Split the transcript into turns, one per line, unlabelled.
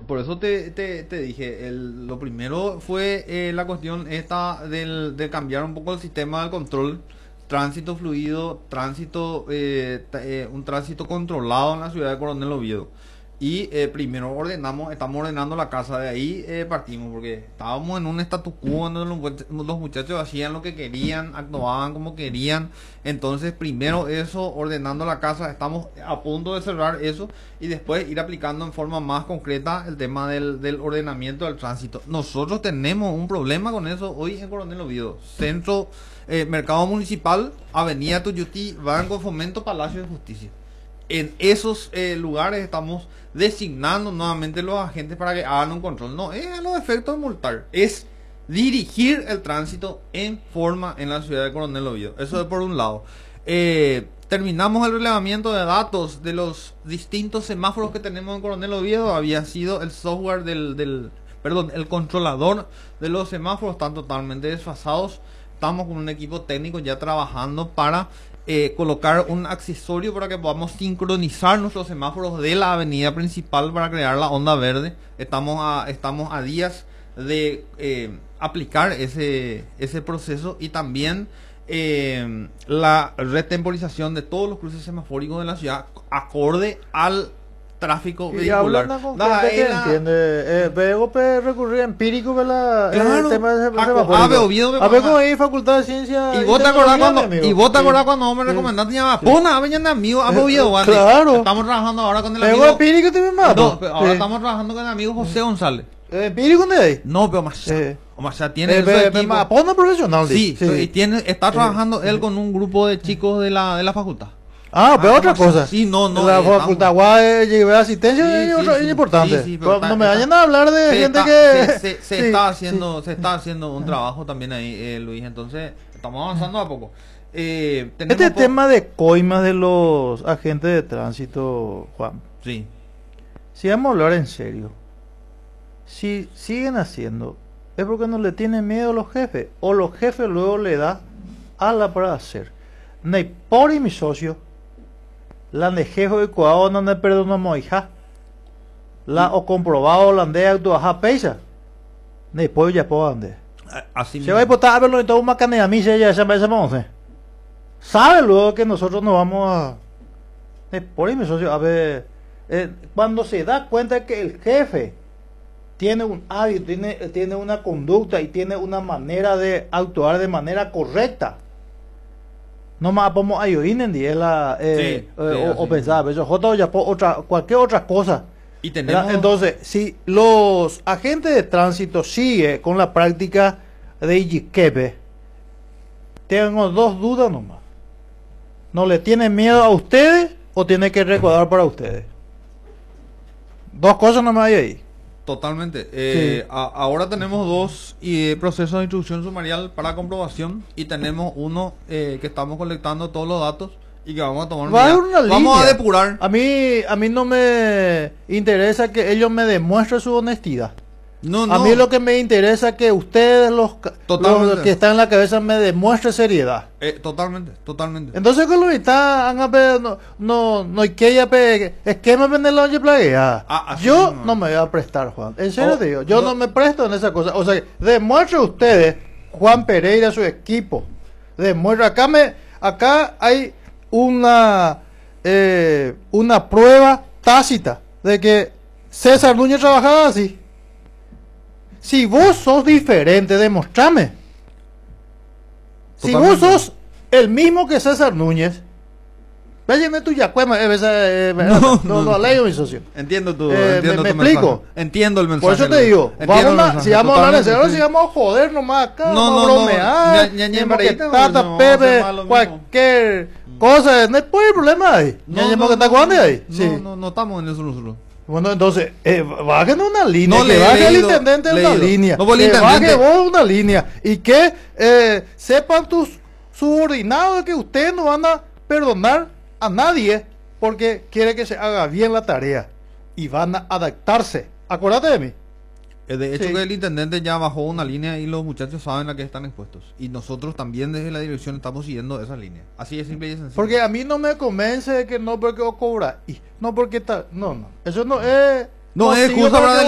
por eso te dije, lo primero fue la cuestión esta de cambiar un poco el sistema del control, tránsito fluido, un tránsito controlado en la ciudad de Coronel Oviedo. Y primero estamos ordenando la casa, de ahí partimos, porque estábamos en un status quo donde los muchachos hacían lo que querían, actuaban como querían. Entonces primero eso, ordenando la casa, estamos a punto de cerrar eso y después ir aplicando en forma más concreta el tema del ordenamiento del tránsito. Nosotros tenemos un problema con eso hoy en Coronel Oviedo, centro, mercado municipal, avenida Tuyutí, Banco Fomento, Palacio de Justicia. En esos lugares estamos designando nuevamente los agentes para que hagan un control. No es a los efectos de multar, es dirigir el tránsito en forma en la ciudad de Coronel Oviedo. Eso es por un lado. Terminamos el relevamiento de datos de los distintos semáforos que tenemos en Coronel Oviedo. Había sido el software el controlador de los semáforos, están totalmente desfasados. Estamos con un equipo técnico ya trabajando para colocar un accesorio para que podamos sincronizar nuestros semáforos de la avenida principal para crear la onda verde. Estamos a días de aplicar ese proceso, y también la retemporización de todos los cruces semafóricos de la ciudad acorde al tráfico vehicular.
Veo recurrir empírico, ¿verdad?
Claro,
el tema de
a ver
cómo hay facultad de ciencia.
Y vos te acordás cuando me recomendaste llamar Pona, vengan amigos a Oviedo.
Claro.
Estamos trabajando ahora con el
amigo empírico te me mato.
No, ahora estamos trabajando con el amigo José González.
¿Empírico dónde hay?
No, pero más. O sea, tiene
Pona profesional.
Sí, está trabajando él con un grupo de chicos de la facultad.
Pero otra cosa.
Sí, no.
La facultad lleve asistencia es importante.
Sí,
no me vayan a hablar de gente que
se está haciendo un trabajo también ahí, Luis. Entonces, estamos avanzando a poco.
Tema de coimas de los agentes de tránsito, Juan.
Sí.
Si vamos a hablar en serio, si siguen haciendo, es porque no le tienen miedo a los jefes, o los jefes luego le da ala para hacer. No hay por y mi socio. La de jefe de cuidado no me perdonamos, hija. La o comprobado la de acto a peisa. Ne pollo ya puedo andar.
Así
se va a botar a verlo y todo una canea a mí se ya se sabe luego que nosotros nos vamos a por ahí mi socio a ver cuando se da cuenta que el jefe tiene un hábito, tiene una conducta y tiene una manera de actuar de manera correcta. No más podemos ayudar en día o pensar eso ya cualquier otra cosa.
Y tenemos...
Entonces, si los agentes de tránsito siguen con la práctica de Iquiquepe, tengo dos dudas nomás. ¿No le tienen miedo a ustedes o tiene que recordar para ustedes? Dos cosas nomás hay ahí.
Totalmente. Ahora tenemos dos procesos de instrucción sumarial para comprobación, y tenemos uno que estamos colectando todos los datos y que vamos a tomar vamos a depurar.
A mí no me interesa que ellos me demuestren su honestidad. A mí lo que me interesa es que ustedes los que están en la cabeza me demuestren seriedad.
Totalmente.
Entonces con lo que están no hay que esquema venderlo y plaguear. Yo no me voy a prestar, Juan. En serio te digo, yo no me presto en esa cosa. O sea, demuestre ustedes, Juan Pereira, su equipo. Demuestra acá hay una prueba tácita de que César Núñez trabajaba así. Si vos sos diferente, demostrame. Si vos sos el mismo que César Núñez, váyame tu yacuema. No leo mi socio.
Entiendo tu
me explico.
Entiendo el mensaje.
Por eso te digo, si vamos a hablar en serio, si vamos a joder nomás acá, bromear, Pepe, cualquier cosa, no hay problema ahí.
No estamos en eso nosotros.
Bueno, entonces, bajen una línea, que baje el intendente una línea, que baje vos una línea, y que sepan tus subordinados que ustedes no van a perdonar a nadie porque quiere que se haga bien la tarea, y van a adaptarse. Acuérdate de mí.
De hecho, que el intendente ya bajó una línea y los muchachos saben a qué están expuestos. Y nosotros también desde la dirección estamos siguiendo esa línea. Así es, simple y sencillo.
Porque a mí no me convence de que no porque vos cobras. No porque está... No. Eso no es...
No es excusa para